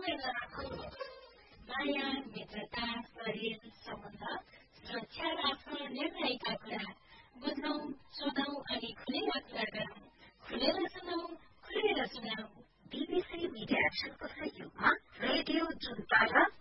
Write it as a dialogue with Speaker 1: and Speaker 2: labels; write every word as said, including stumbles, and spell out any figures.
Speaker 1: जोडेर राखौँ। माया, मित्रता, शरीर, सम्बन्ध, सुरक्षा र आफ्नो निर्णयका कुरा बुझौँ, सोधौँ अनि खुलेर कुरा गरौँ। खुलेर सुनौँ, खुलेर सुनाऊ।
Speaker 2: बीबीसी मिडिया एक्सनको सहयोगमा रेडियो जुन